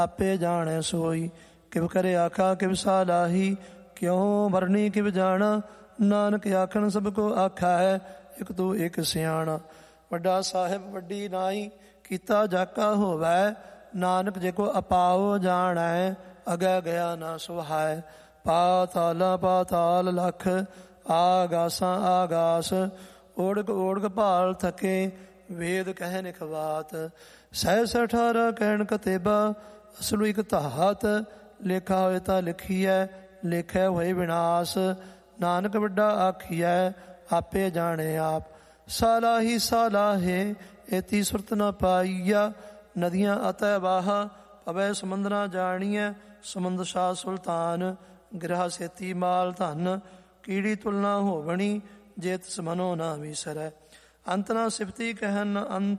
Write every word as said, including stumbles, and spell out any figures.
ਆਪੇ ਜਾਣੈ ਸੋਈ। ਕਿਵ ਕਰੇ ਆਖਾ ਕਿਵ ਸਾਲਾਹੀ, ਕਿਉ ਵਰਨੀ ਕਿਵ ਜਾਣਾ। ਨਾਨਕ ਆਖਣ ਸਭ ਕੋ ਆਖਾ ਹੈ, ਇਕ ਤੂੰ ਇਕ ਸਿਆਣਾ। ਵੱਡਾ ਸਾਹਿਬ ਵੱਡੀ ਨਾਈ, ਕੀਤਾ ਜਾਕਾ ਹੋਵੈ। ਨਾਨਕ ਜੇ ਕੋ ਅਪਾਓ ਜਾਣੈ, ਅਗੈ ਗਿਆ ਨਾ ਸੁਹਾਇ। ਪਾਤਾਲਾ ਪਾਤਾਲ ਲਖ, ਆਗਾਸਾਂ ਆਗਾਸ। ਓੜਕ ਓੜਕ ਭਾਲ ਥਕੇ, ਵੇਦ ਕਹਿ ਨਿਖ ਬਾਤ। ਸਹਿਸ ਅਠਾਰਾਂ ਕਹਿਣ ਕਤੇਬਾ, ਅਸਲੁ ਇਕ ਧਾਤ। ਲੇਖਾ ਹੋਏ ਤਾਂ ਲਿਖੀਐ, ਲੇਖੈ ਹੋਏ ਵਿਨਾਸ਼। ਨਾਨਕ ਵੱਡਾ ਆਖੀਐ, ਆਪੇ ਜਾਣੇ ਆਪ। ਸਾਲਾਹੀ ਸਾਲਾਹੇ, ਏਤੀ ਸੁਰਤ ਨ ਪਾਈਆ। ਨਦੀਆਂ ਅਤੈ ਵਾਹਾ, ਪਵੈ ਸਮੁੰਦਰਾਂ ਜਾਣੀਐ। ਸਮੁੰਦ ਸ਼ਾਹ ਸੁਲਤਾਨ, ਗ੍ਰਹ ਸੇਤੀ ਮਾਲ ਧਨ। ਕੀੜੀ ਤੁਲਨਾ ਹੋਵਣੀ, ਜੇ ਤਿਸ ਮਨੋ ਨਾ ਵਿਸਰੈ। ਅੰਤ ਨਾ ਸਿਫਤੀ ਕਹਿਨ ਨ ਅੰਤ,